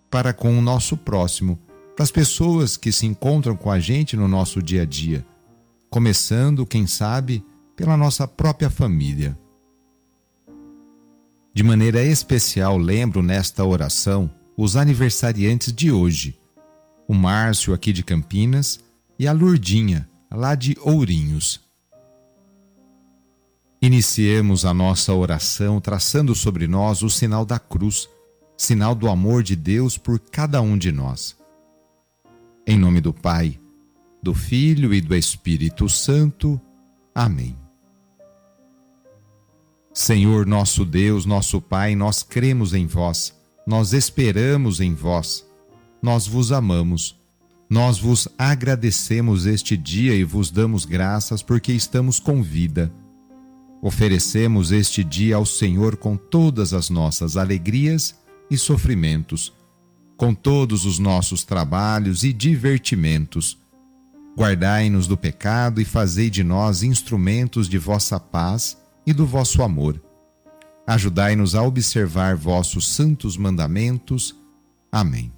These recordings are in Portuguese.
para com o nosso próximo, para as pessoas que se encontram com a gente no nosso dia a dia, começando, quem sabe, pela nossa própria família. De maneira especial, lembro nesta oração os aniversariantes de hoje, o Márcio aqui de Campinas e a Lurdinha, lá de Ourinhos. Iniciemos a nossa oração traçando sobre nós o sinal da cruz, sinal do amor de Deus por cada um de nós. Em nome do Pai, do Filho e do Espírito Santo. Amém. Senhor nosso Deus, nosso Pai, nós cremos em vós, nós esperamos em vós, nós vos amamos, nós vos agradecemos este dia e vos damos graças porque estamos com vida. Oferecemos este dia ao Senhor com todas as nossas alegrias e sofrimentos, com todos os nossos trabalhos e divertimentos. Guardai-nos do pecado e fazei de nós instrumentos de vossa paz e do vosso amor. Ajudai-nos a observar vossos santos mandamentos. Amém.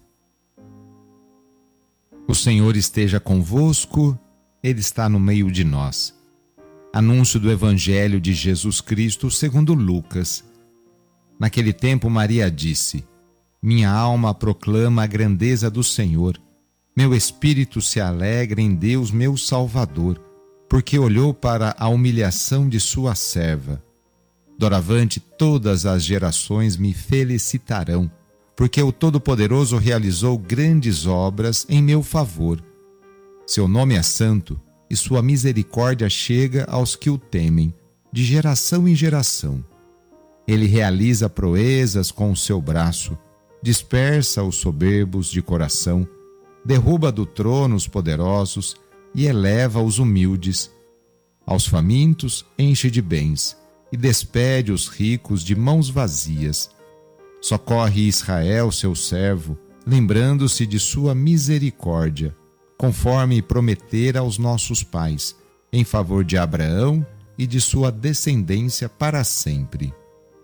O Senhor esteja convosco, Ele está no meio de nós. Anúncio do Evangelho de Jesus Cristo segundo Lucas. Naquele tempo Maria disse: Minha alma proclama a grandeza do Senhor. Meu espírito se alegra em Deus, meu Salvador, porque olhou para a humilhação de sua serva. Doravante todas as gerações me felicitarão, porque o Todo-Poderoso realizou grandes obras em meu favor. Seu nome é santo, e sua misericórdia chega aos que o temem, de geração em geração. Ele realiza proezas com o seu braço, dispersa os soberbos de coração, derruba do trono os poderosos e eleva os humildes. Aos famintos enche de bens e despede os ricos de mãos vazias. Socorre Israel, seu servo, lembrando-se de sua misericórdia, conforme prometera aos nossos pais, em favor de Abraão e de sua descendência para sempre.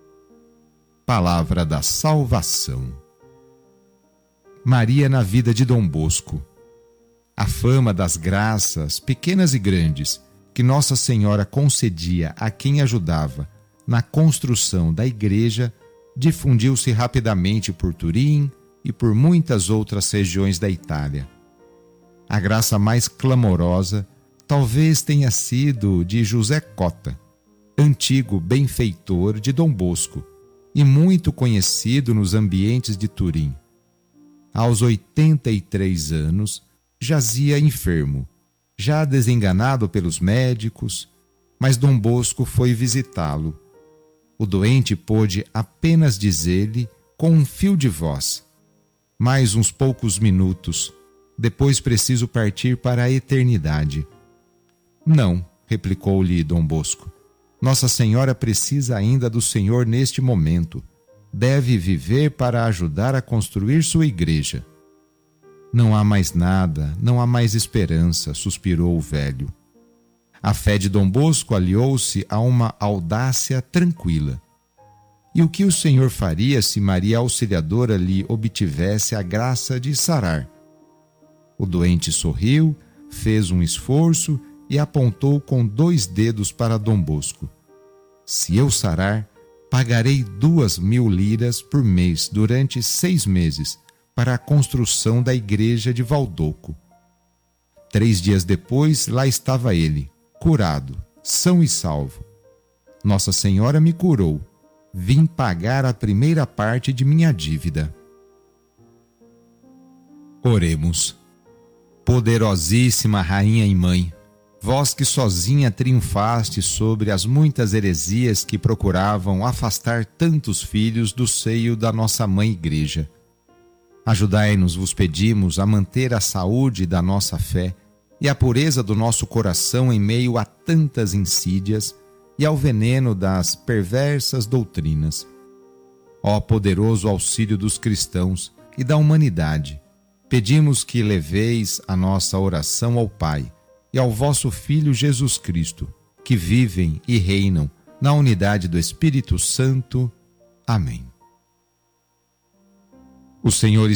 Palavra da salvação. Maria na vida de Dom Bosco. A fama das graças, pequenas e grandes, que Nossa Senhora concedia a quem ajudava na construção da igreja, difundiu-se rapidamente por Turim e por muitas outras regiões da Itália. A graça mais clamorosa talvez tenha sido de José Cota, antigo benfeitor de Dom Bosco e muito conhecido nos ambientes de Turim. Aos 83 anos, jazia enfermo, já desenganado pelos médicos, mas Dom Bosco foi visitá-lo. O doente pôde apenas dizer-lhe com um fio de voz: mais uns poucos minutos, depois preciso partir para a eternidade. Não, replicou-lhe Dom Bosco. Nossa Senhora precisa ainda do Senhor neste momento. Deve viver para ajudar a construir sua igreja. Não há mais nada, não há mais esperança, suspirou o velho. A fé de Dom Bosco aliou-se a uma audácia tranquila. E o que o Senhor faria se Maria Auxiliadora lhe obtivesse a graça de sarar? O doente sorriu, fez um esforço e apontou com 2 dedos para Dom Bosco. Se eu sarar, pagarei 2.000 liras por mês durante 6 meses para a construção da igreja de Valdoco. 3 dias depois, lá estava ele, curado, são e salvo. Nossa Senhora me curou. Vim pagar a primeira parte de minha dívida. Oremos. Poderosíssima Rainha e Mãe, vós que sozinha triunfaste sobre as muitas heresias que procuravam afastar tantos filhos do seio da nossa Mãe Igreja. Ajudai-nos, vos pedimos, a manter a saúde da nossa fé e a pureza do nosso coração em meio a tantas insídias e ao veneno das perversas doutrinas. Ó poderoso auxílio dos cristãos e da humanidade, pedimos que leveis a nossa oração ao Pai e ao vosso Filho Jesus Cristo, que vivem e reinam na unidade do Espírito Santo. Amém. O Senhor